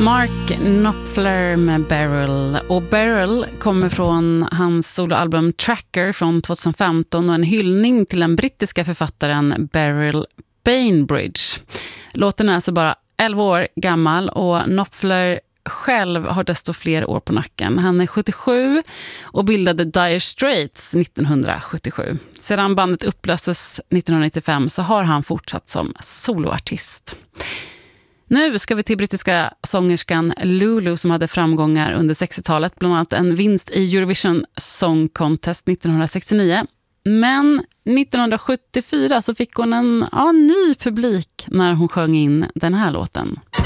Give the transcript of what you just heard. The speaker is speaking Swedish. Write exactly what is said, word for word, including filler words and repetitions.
Mark Knopfler med Beryl. Och Beryl kommer från hans soloalbum Tracker från tjugohundrafemton och en hyllning till den brittiska författaren Beryl Bainbridge. Låten är alltså bara elva år gammal och Knopfler själv har desto fler år på nacken. Han är sjuttiosju och bildade Dire Straits nittonhundrasjuttiosju. Sedan bandet upplöstes nittonhundranittiofem så har han fortsatt som soloartist. Nu ska vi till brittiska sångerskan Lulu som hade framgångar under sextiotalet, bland annat en vinst i Eurovision Song Contest nittonhundrasextionio. Men nittonhundrasjuttiofyra så fick hon en ja, ny publik när hon sjöng in den här låten.